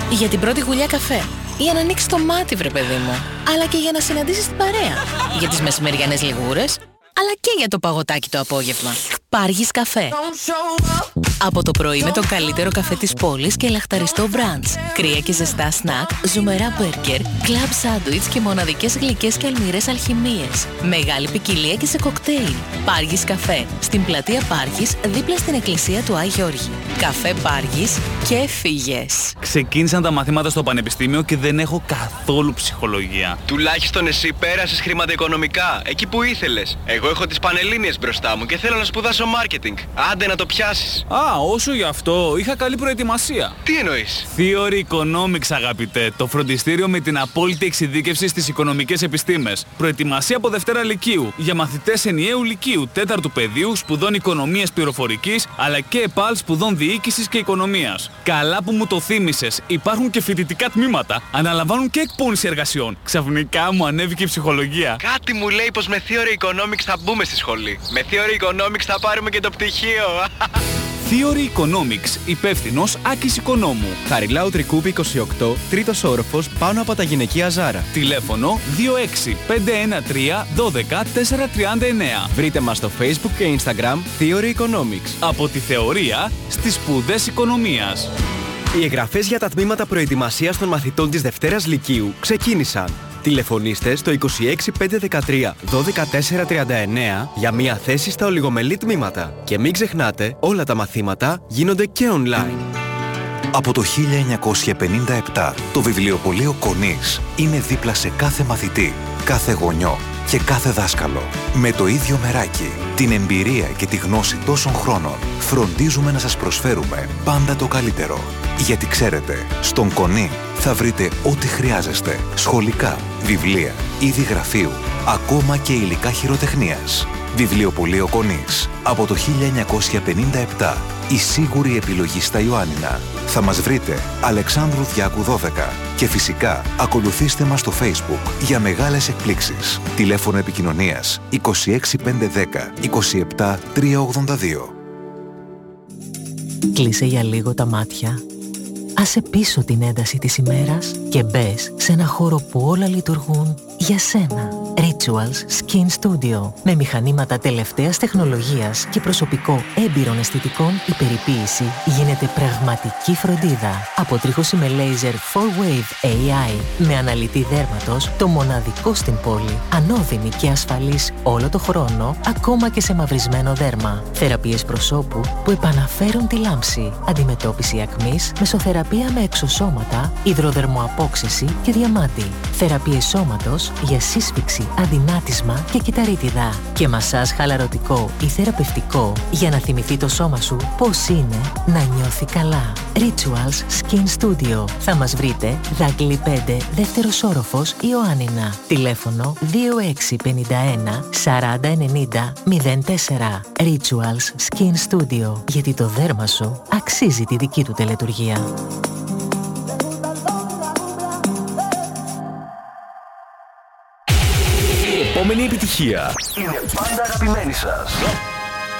Για την πρώτη γουλιά καφέ. Για να ανοίξει το μάτι, βρε παιδί μου. Αλλά και για να συναντήσεις την παρέα. Για τις μεσημεριανές λιγούρες. Αλλά και για το παγωτάκι το απόγευμα. Πάργης καφέ. Από το πρωί με το καλύτερο καφέ της πόλης και λαχταριστό μπραντς. Κρύα και ζεστά σνακ, ζουμερά μπέργκερ, κλαμπ σάντουιτς και μοναδικές γλυκές και αλμυρές αλχημίες. Μεγάλη ποικιλία και σε κοκτέιλ. Πάργης καφέ. Στην πλατεία Πάρχης, δίπλα στην εκκλησία του Άι Γιώργη. Καφέ Πάργης και φύγες. Ξεκίνησαν τα μαθήματα στο πανεπιστήμιο και δεν έχω καθόλου ψυχολογία. Τουλάχιστον εσύ πέρασες χρηματοοικονομικά, εκεί που ήθελες. Εγώ έχω τις Πανελλήνιες μπροστά μου και θέλω να σπουδάσω marketing. Άντε να το πιάσεις. Όσο γι' αυτό, είχα καλή προετοιμασία. Τι εννοείς? Theory Economics, αγαπητέ. Το φροντιστήριο με την απόλυτη εξειδίκευση στις οικονομικές επιστήμες. Προετοιμασία από Δευτέρα Λυκείου. Για μαθητές ενιαίου Λυκείου, 4ου πεδίου, σπουδών οικονομίας πληροφορικής, αλλά και ΕΠΑΛ σπουδών διοίκησης και οικονομίας. Καλά που μου το θύμισες. Υπάρχουν και φοιτητικά τμήματα. Αναλαμβάνουν και εκπόνηση εργασιών. Ξαφνικά μου ανέβηκε η ψυχολογία. Κάτι μου λέει πως με Theory Economics θα μπούμε στη σχολή. Με Theory Economics θα πάρουμε και το πτυχίο. Theory Economics, υπεύθυνος Άκης Οικονόμου. Χαριλάου Τρικούπη 28, τρίτος όροφος, πάνω από τα γυναικεία Ζάρα. Τηλέφωνο 26-513-12-439. Βρείτε μας στο Facebook και Instagram Theory Economics. Από τη θεωρία στις σπουδές οικονομίας. Οι εγγραφές για τα τμήματα προετοιμασίας των μαθητών της Δευτέρας Λυκείου ξεκίνησαν. Τηλεφωνήστε στο 26 513 12 439 για μία θέση στα ολιγομελή τμήματα. Και μην ξεχνάτε, όλα τα μαθήματα γίνονται και online. Από το 1957, το βιβλιοπωλείο Κονής είναι δίπλα σε κάθε μαθητή, κάθε γονιό και κάθε δάσκαλο. Με το ίδιο μεράκι, την εμπειρία και τη γνώση τόσων χρόνων, φροντίζουμε να σας προσφέρουμε πάντα το καλύτερο. Γιατί ξέρετε, στον Κονή θα βρείτε ό,τι χρειάζεστε. Σχολικά, βιβλία, είδη γραφείου, ακόμα και υλικά χειροτεχνίας. Βιβλιοπωλείο Κονής. Από το 1957, η σίγουρη επιλογή στα Ιωάννινα. Θα μας βρείτε Αλεξάνδρου Διάκου 12 και φυσικά ακολουθήστε μας στο Facebook για μεγάλες εκπλήξεις. Τηλέφωνο επικοινωνίας 26 510 27 382. Κλείσε για λίγο τα μάτια. Άσε πίσω την ένταση της ημέρας και μπες σε ένα χώρο που όλα λειτουργούν για σένα. Rituals Skin Studio. Με μηχανήματα τελευταίας τεχνολογίας και προσωπικό έμπειρων αισθητικών, η περιποίηση γίνεται πραγματική φροντίδα. Αποτρίχωση με laser 4-wave AI με αναλυτή δέρματος, το μοναδικό στην πόλη. Ανώδυνη και ασφαλής όλο το χρόνο, ακόμα και σε μαυρισμένο δέρμα. Θεραπείες προσώπου που επαναφέρουν τη λάμψη. Αντιμετώπιση ακμής, μεσοθεραπεία με εξωσώματα, υδροδερμοαπόξεση και διαμάτι. Θεραπείες σώματος για σύσφυξη, αδυνάτισμα και κυταρίτιδα. Και μασάζ χαλαρωτικό ή θεραπευτικό για να θυμηθεί το σώμα σου πώς είναι να νιώθει καλά. Rituals Skin Studio. Θα μας βρείτε Δάκλη 5, δεύτερος όροφος, Ιωάννινα. Τηλέφωνο 2651 40 90 04. Rituals Skin Studio. Γιατί το δέρμα σου αξίζει τη δική του τελετουργία. Η επόμενη επιτυχία είναι πάντα αγαπημένη σας.